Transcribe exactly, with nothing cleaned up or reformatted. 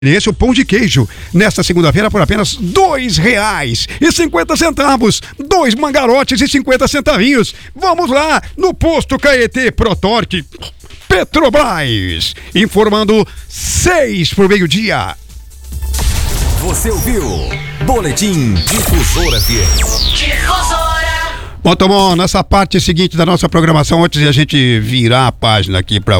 Esse é o pão de queijo, nesta segunda-feira por apenas dois reais e cinquenta centavos, dois mangarotes e cinquenta centavinhos. Vamos lá no posto Caetê Protorque Petrobras, informando seis por meio-dia. Você ouviu Boletim Difusora F M. Difusora. Bom, tá bom, nessa parte seguinte da nossa programação, antes de a gente virar a página aqui para